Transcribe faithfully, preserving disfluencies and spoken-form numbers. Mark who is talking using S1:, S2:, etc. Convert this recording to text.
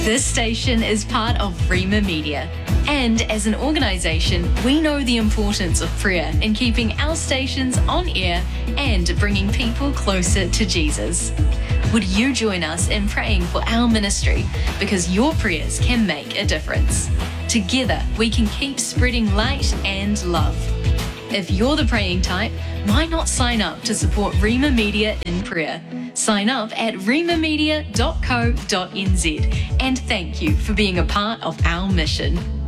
S1: This station is part of Rima Media. And as an organisation, we know the importance of prayer in keeping our stations on air and bringing people closer to Jesus. Would you join us in praying for our ministry? Because your prayers can make a difference. Together, we can keep spreading light and love. If you're the praying type, why not sign up to support Rima Media in prayer? Sign up at rima media dot co dot n z and thank you for being a part of our mission.